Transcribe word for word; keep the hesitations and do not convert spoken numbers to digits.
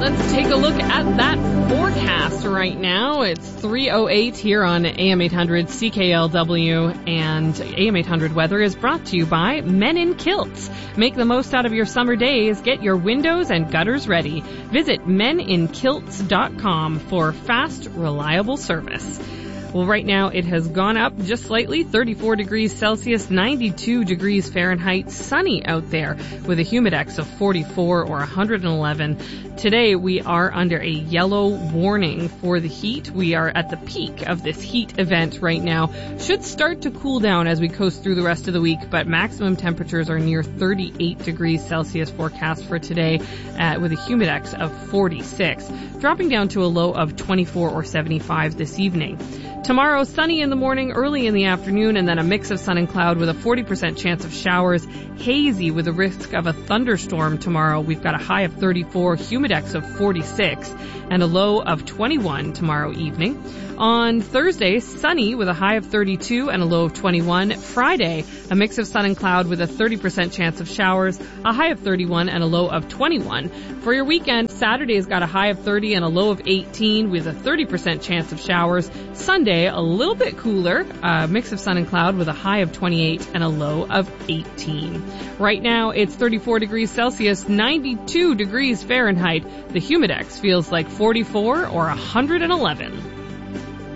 let's take a look at that forecast right now. It's three oh eight here on A M eight hundred C K L W, and A M eight hundred weather is brought to you by Men in Kilts. Make the most out of your summer days. Get your windows and gutters ready. Visit men in kilts dot com for fast, reliable service. Well, right now it has gone up just slightly, thirty-four degrees Celsius, ninety-two degrees Fahrenheit, sunny out there with a humidex of forty-four or one hundred eleven. Today we are under a yellow warning for the heat. We are at the peak of this heat event right now. Should start to cool down as we coast through the rest of the week, but maximum temperatures are near thirty-eight degrees Celsius forecast for today uh, with a humidex of forty-six, dropping down to a low of twenty-four or seventy-five this evening. Tomorrow, sunny in the morning, early in the afternoon, and then a mix of sun and cloud with a forty percent chance of showers. Hazy with a risk of a thunderstorm tomorrow. We've got a high of thirty-four, humidex of forty-six, and a low of twenty-one tomorrow evening. On Thursday, sunny with a high of thirty-two and a low of twenty-one. Friday, a mix of sun and cloud with a thirty percent chance of showers, a high of thirty-one and a low of twenty-one. For your weekend, Saturday's got a high of thirty and a low of eighteen with a thirty percent chance of showers. Sunday, a little bit cooler, a mix of sun and cloud with a high of twenty-eight and a low of eighteen. Right now, it's thirty-four degrees Celsius, ninety-two degrees Fahrenheit. The humidex feels like forty-four or one hundred eleven.